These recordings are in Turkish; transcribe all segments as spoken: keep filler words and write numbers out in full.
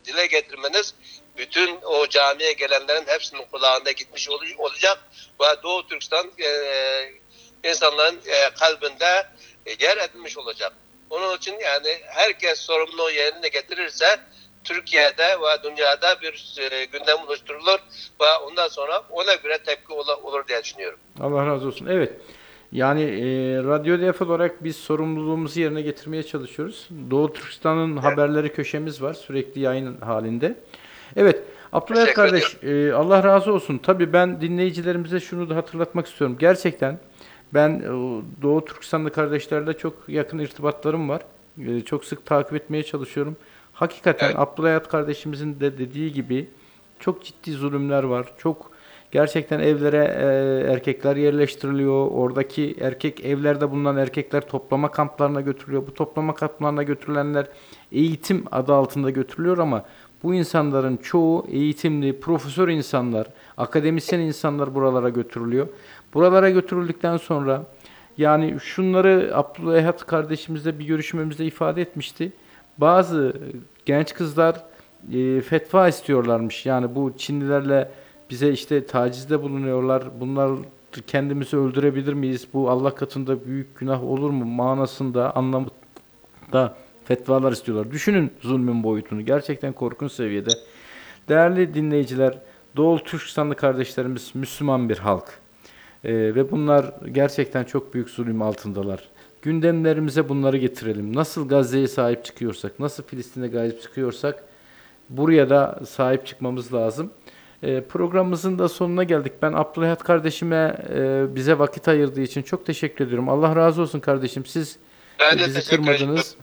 dile getirmeniz bütün o camiye gelenlerin hepsinin kulağında gitmiş olacak ve Doğu Türkistan e, insanların e, kalbinde e, yer edinmiş olacak. Onun için yani herkes sorumluluğu yerine getirirse Türkiye'de ve dünyada bir e, gündem oluşturulur ve ondan sonra ona göre tepki ol- olur diye düşünüyorum. Allah razı olsun. Evet. Yani e, Radyo D F olarak biz sorumluluğumuzu yerine getirmeye çalışıyoruz. Doğu Türkistan'ın Evet. haberleri köşemiz var. Sürekli yayın halinde. Evet. Abdülhamit Teşekkür ediyorum. kardeş, e, Allah razı olsun. Tabii ben dinleyicilerimize şunu da hatırlatmak istiyorum. Gerçekten ben e, Doğu Türkistanlı kardeşlerle çok yakın irtibatlarım var. E, çok sık takip etmeye çalışıyorum. Hakikaten Evet. Abdülhamit kardeşimizin de dediği gibi çok ciddi zulümler var. Çok gerçekten evlere e, erkekler yerleştiriliyor. Oradaki erkek evlerde bulunan erkekler toplama kamplarına götürülüyor. Bu toplama kamplarına götürülenler eğitim adı altında götürülüyor ama bu insanların çoğu eğitimli, profesör insanlar, akademisyen insanlar buralara götürülüyor. Buralara götürüldükten sonra yani şunları Abdullah kardeşimizle bir görüşmemizde ifade etmişti. Bazı genç kızlar e, fetva istiyorlarmış. Yani bu Çinlilerle bize işte tacizde bulunuyorlar. Bunlar kendimizi öldürebilir miyiz? Bu Allah katında büyük günah olur mu? Manasında, anlamında fetvalar istiyorlar. Düşünün zulmün boyutunu. Gerçekten korkunç seviyede. Değerli dinleyiciler, Doğu Türkistanlı kardeşlerimiz Müslüman bir halk. Ee, ve bunlar gerçekten çok büyük zulüm altındalar. Gündemlerimize bunları getirelim. Nasıl Gazze'ye sahip çıkıyorsak, nasıl Filistin'e sahip çıkıyorsak buraya da sahip çıkmamız lazım. Ee, programımızın da sonuna geldik. Ben Abdülhamit kardeşime e, bize vakit ayırdığı için çok teşekkür ediyorum. Allah razı olsun kardeşim. Siz Ben e, de bizi teşekkür ediyorum. kırmadınız.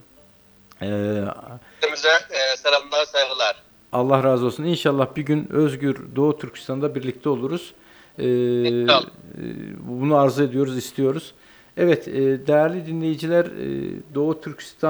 Ee, Hepinize e, selamlar, saygılar. Allah razı olsun. İnşallah bir gün özgür Doğu Türkistan'da birlikte oluruz. Ee, İnşallah. bunu arzu ediyoruz, istiyoruz. Evet, e, değerli dinleyiciler, e, Doğu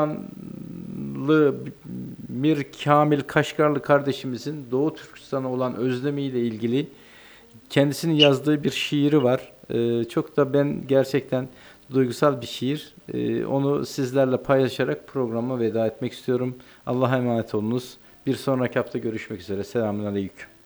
Türkistanlı Mir Kamil Kaşgarlı kardeşimizin Doğu Türkistan'a olan özlemiyle ilgili kendisinin yazdığı bir şiiri var. E, çok da ben gerçekten duygusal bir şiir. E, onu sizlerle paylaşarak programa veda etmek istiyorum. Allah'a emanet olunuz. Bir sonraki hafta görüşmek üzere. Selamünaleyküm.